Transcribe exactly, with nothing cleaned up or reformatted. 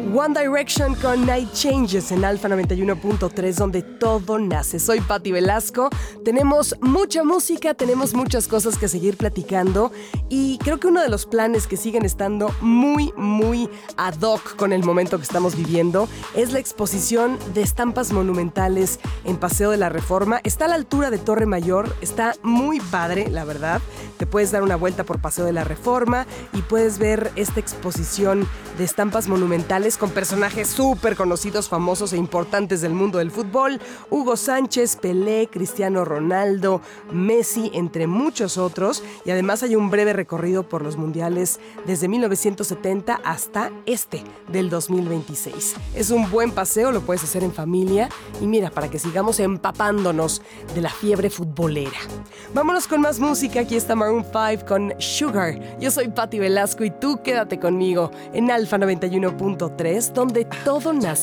One Direction con Night Changes en Alfa noventa y uno punto tres, donde todo nace. Soy Patti Velasco. Tenemos mucha música, tenemos muchas cosas que seguir platicando y creo que uno de los planes que siguen estando muy, muy ad hoc con el momento que estamos viviendo es la exposición de estampas monumentales en Paseo de la Reforma. Está a la altura de Torre Mayor, está muy padre, la verdad. Te puedes dar una vuelta por Paseo de la Reforma y puedes ver esta exposición de estampas monumentales con personajes súper conocidos, famosos e importantes del mundo del fútbol. Hugo Sánchez, Pelé, Cristiano Ronaldo, Messi, entre muchos otros. Y además hay un breve recorrido por los mundiales desde mil novecientos setenta hasta este del dos mil veintiséis. Es un buen paseo, lo puedes hacer en familia. Y mira, para que sigamos empapándonos de la fiebre futbolera. Vámonos con más música. Aquí está Maroon cinco con Sugar. Yo soy Patti Velasco y tú quédate conmigo en Alfa noventa y uno punto tres, donde todo nace.